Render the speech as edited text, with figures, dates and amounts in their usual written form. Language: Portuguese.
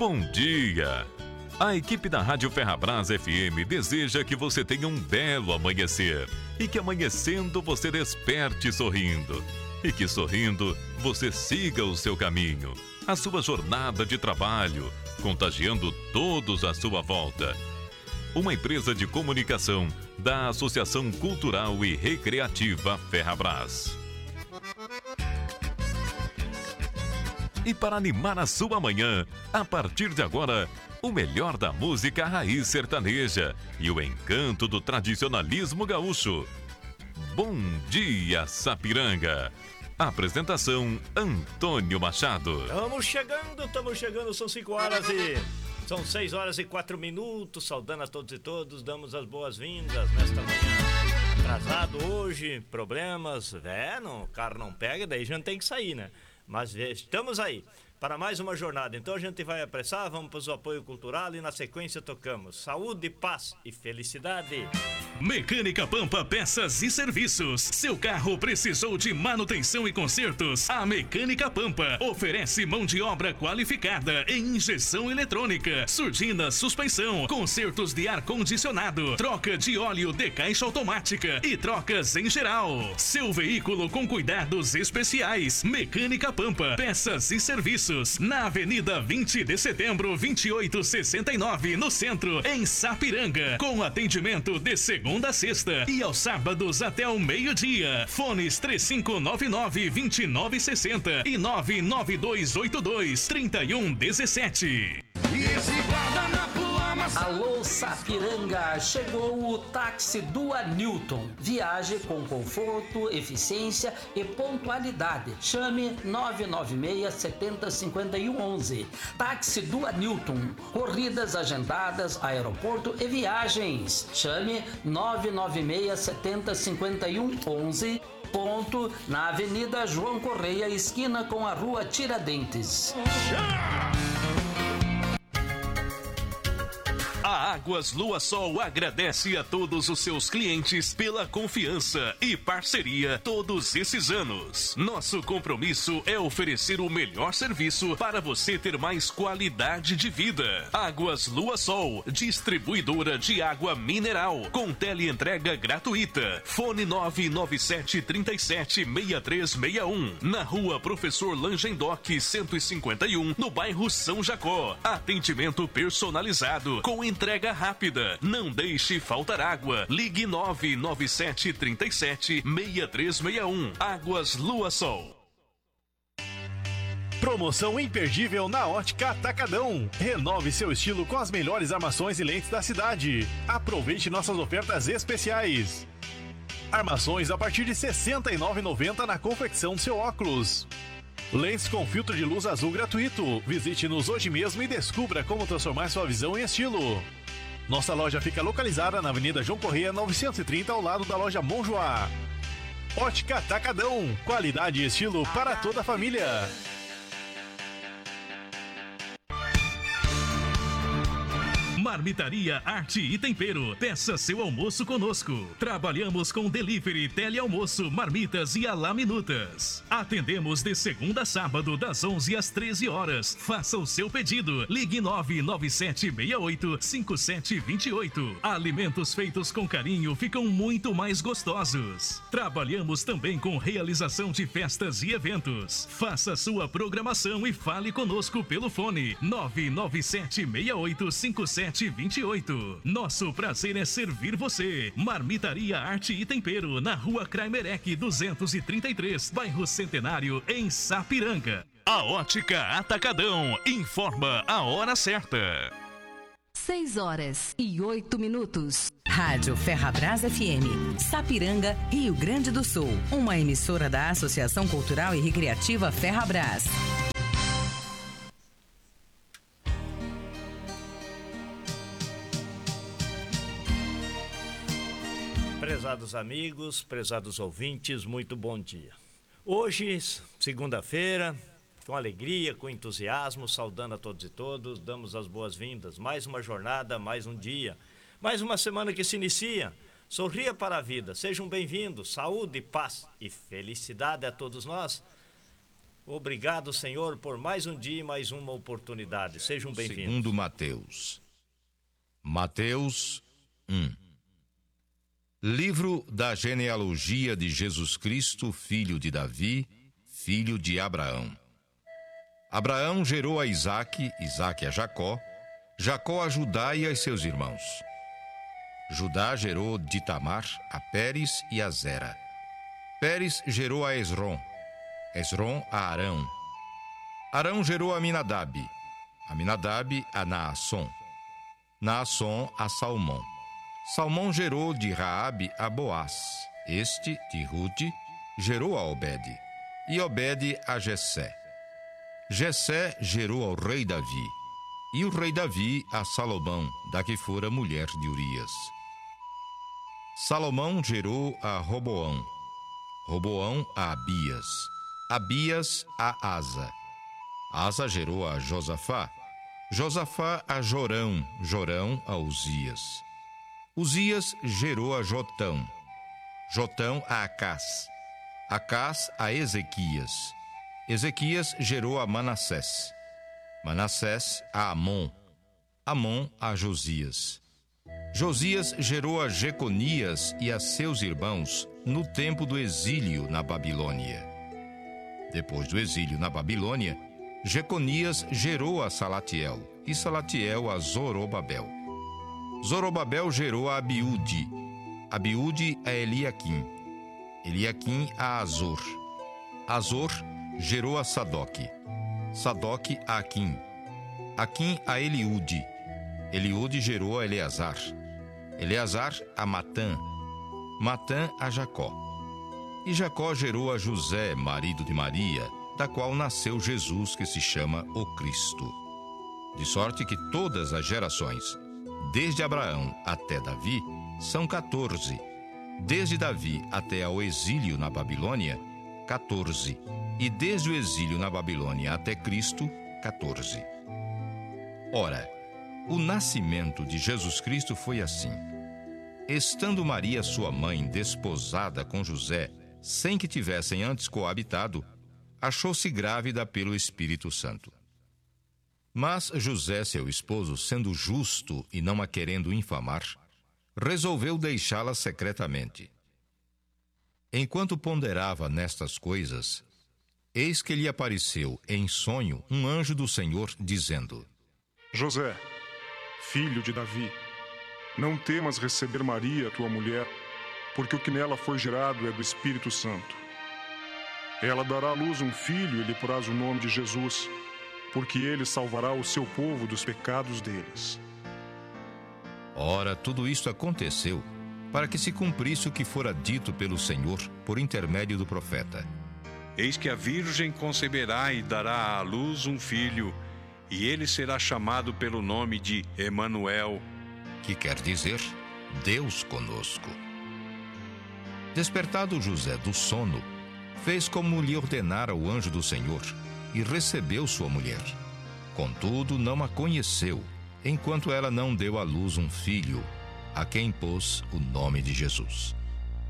Bom dia! A equipe da Rádio Ferrabras FM deseja que você tenha um belo amanhecer e que amanhecendo você desperte sorrindo. E que sorrindo você siga o seu caminho, a sua jornada de trabalho, contagiando todos à sua volta. Uma empresa de comunicação da Associação Cultural e Recreativa Ferrabras. E para animar a sua manhã, a partir de agora, o melhor da música raiz sertaneja e o encanto do tradicionalismo gaúcho. Bom dia, Sapiranga! Apresentação, Antônio Machado. Estamos chegando, são 6 horas e 4 minutos, saudando a todos e todos, damos as boas-vindas nesta manhã. Atrasado hoje, problemas, o carro não pega, daí a gente tem que sair, né? Mas estamos aí para mais uma jornada. Então a gente vai apressar, vamos para o apoio cultural e na sequência tocamos saúde, paz e felicidade. Mecânica Pampa Peças e Serviços. Seu carro precisou de manutenção e consertos? A Mecânica Pampa oferece mão de obra qualificada em injeção eletrônica, surdina, suspensão, consertos de ar-condicionado, troca de óleo de caixa automática e trocas em geral. Seu veículo com cuidados especiais. Mecânica Pampa Peças e Serviços. Na Avenida 20 de Setembro, 2869, no centro, em Sapiranga. Com atendimento de segunda a sexta e aos sábados até o meio-dia. Fones 3599-2960 e 99282-3117. Alô, Sapiranga! Chegou o táxi Dua Newton. Viaje com conforto, eficiência e pontualidade. Chame 996-70-5111. Táxi Dua Newton. Corridas agendadas, aeroporto e viagens. Chame 996-70-5111. Ponto na Avenida João Correia, esquina com a Rua Tiradentes. A Águas Lua Sol agradece a todos os seus clientes pela confiança e parceria todos esses anos. Nosso compromisso é oferecer o melhor serviço para você ter mais qualidade de vida. Águas Lua Sol, distribuidora de água mineral, com teleentrega gratuita. Fone 997-37-6361. Na Rua Professor Langendoc 151, no bairro São Jacó. Atendimento personalizado, com entrega rápida. Não deixe faltar água. Ligue 997-37-6361. Águas Lua Sol. Promoção imperdível na Ótica Atacadão. Renove seu estilo com as melhores armações e lentes da cidade. Aproveite nossas ofertas especiais. Armações a partir de R$ 69,90 na confecção do seu óculos. Lentes com filtro de luz azul gratuito. Visite-nos hoje mesmo e descubra como transformar sua visão em estilo. Nossa loja fica localizada na Avenida João Correia 930, ao lado da loja Monjoá. Ótica Atacadão. Qualidade e estilo para toda a família. Marmitaria Arte e Tempero. Peça seu almoço conosco. Trabalhamos com delivery, telealmoço, marmitas e alaminutas. Atendemos de segunda a sábado, das 11 às 13 horas. Faça o seu pedido. Ligue 99768-5728. Alimentos feitos com carinho ficam muito mais gostosos. Trabalhamos também com realização de festas e eventos. Faça sua programação e fale conosco pelo fone 99768-5728. Nosso prazer é servir você. Marmitaria Arte e Tempero, na Rua Kraimerek 233, bairro Centenário, em Sapiranga. A Ótica Atacadão informa a hora certa. 6 horas e 8 minutos. Rádio Ferrabras FM, Sapiranga, Rio Grande do Sul. Uma emissora da Associação Cultural e Recreativa Ferrabras. Prezados amigos, prezados ouvintes, muito bom dia. Hoje, segunda-feira, com alegria, com entusiasmo, saudando a todos e todos, damos as boas-vindas. Mais uma jornada, mais um dia, mais uma semana que se inicia. Sorria para a vida, sejam bem-vindos, saúde, paz e felicidade a todos nós. Obrigado, Senhor, por mais um dia e mais uma oportunidade. Sejam bem-vindos. Segundo Mateus. Mateus 1. Livro da genealogia de Jesus Cristo, filho de Davi, filho de Abraão. Abraão gerou a Isaque, Isaque a Jacó, Jacó a Judá e a seus irmãos. Judá gerou de Tamar a Pérez e a Zera. Pérez gerou a Esrom, Esrom a Arão. Arão gerou a Aminadab, Aminadab a Naasson, Naasson a Salmão. Salmão gerou de Raabe a Boaz. Este, de Rude, gerou a Obed, e Obed a Jessé. Jessé gerou ao rei Davi, e o rei Davi a Salomão, da que fora mulher de Urias. Salomão gerou a Roboão, Roboão a Abias, Abias a Asa. Asa gerou a Josafá, Josafá a Jorão, Jorão a Uzias. Uzias gerou a Jotão, Jotão a Acás, Acás a Ezequias. Ezequias gerou a Manassés, Manassés a Amon, Amon a Josias. Josias gerou a Jeconias e a seus irmãos no tempo do exílio na Babilônia. Depois do exílio na Babilônia, Jeconias gerou a Salatiel, e Salatiel a Zorobabel. Zorobabel gerou a Abiúde, Abiúde a Eliaquim, Eliaquim a Azor. Azor gerou a Sadoque, Sadoque a Aquim, Aquim a Eliúde. Eliúde gerou a Eleazar, Eleazar a Matã, Matã a Jacó. E Jacó gerou a José, marido de Maria, da qual nasceu Jesus, que se chama o Cristo. De sorte que todas as gerações, desde Abraão até Davi, são 14. Desde Davi até ao exílio na Babilônia, 14. E desde o exílio na Babilônia até Cristo, 14. Ora, o nascimento de Jesus Cristo foi assim. Estando Maria, sua mãe, desposada com José, sem que tivessem antes coabitado, achou-se grávida pelo Espírito Santo. Mas José, seu esposo, sendo justo e não a querendo infamar, resolveu deixá-la secretamente. Enquanto ponderava nestas coisas, eis que lhe apareceu em sonho um anjo do Senhor, dizendo: José, filho de Davi, não temas receber Maria, tua mulher, porque o que nela foi gerado é do Espírito Santo. Ela dará à luz um filho e lhe porás o nome de Jesus, porque ele salvará o seu povo dos pecados deles. Ora, tudo isto aconteceu para que se cumprisse o que fora dito pelo Senhor por intermédio do profeta. Eis que a virgem conceberá e dará à luz um filho, e ele será chamado pelo nome de Emanuel, que quer dizer Deus conosco. Despertado José do sono, fez como lhe ordenara o anjo do Senhor e recebeu sua mulher. Contudo, não a conheceu, enquanto ela não deu à luz um filho, a quem pôs o nome de Jesus.